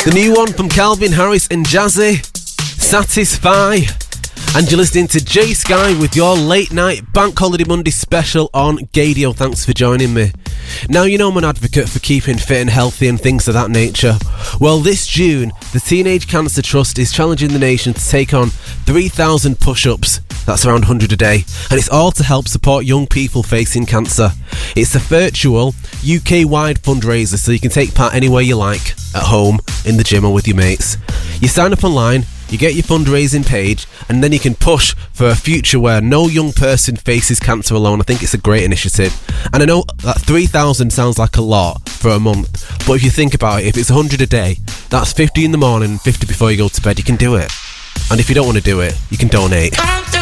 The new one from Calvin Harris and Jazzy, Satisfy. And you're listening to Jay Sky with your late night Bank Holiday Monday special on Gadio. Thanks for joining me. Now, you know I'm an advocate for keeping fit and healthy and things of that nature. Well, this June, the Teenage Cancer Trust is challenging the nation to take on 3,000 push-ups. That's around 100 a day. And it's all to help support young people facing cancer. It's a virtual, UK-wide fundraiser, so you can take part anywhere you like, at home, in the gym or with your mates. You sign up online, you get your fundraising page, and then you can push for a future where no young person faces cancer alone. I think it's a great initiative. And I know that 3,000 sounds like a lot for a month, but if you think about it, if it's 100 a day, that's 50 in the morning, 50 before you go to bed. You can do it. And if you don't want to do it, you can donate.